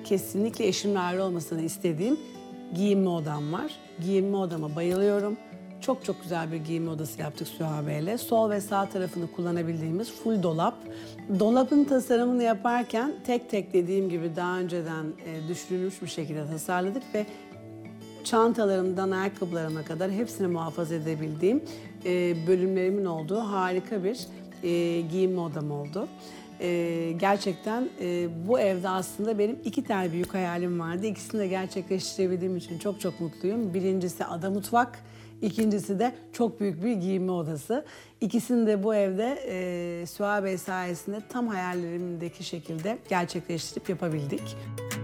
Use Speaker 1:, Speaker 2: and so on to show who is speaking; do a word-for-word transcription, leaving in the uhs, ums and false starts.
Speaker 1: kesinlikle eşimle ayrı olmasını istediğim giyinme odam var. Giyinme odama bayılıyorum. Çok çok güzel bir giyinme odası yaptık Süha Bey'le. Sol ve sağ tarafını kullanabildiğimiz full dolap. Dolabın tasarımını yaparken tek tek dediğim gibi daha önceden e, düşünülmüş bir şekilde tasarladık ve çantalarımdan ayakkabılarıma kadar hepsini muhafaza edebildiğim e, bölümlerimin olduğu harika bir e, giyinme odam oldu. E, gerçekten e, bu evde aslında benim iki tane büyük hayalim vardı. İkisini de gerçekleştirebildiğim için çok çok mutluyum. Birincisi ada mutfak, ikincisi de çok büyük bir giyinme odası. İkisini de bu evde e, Süha Bey sayesinde tam hayallerimdeki şekilde gerçekleştirip yapabildik.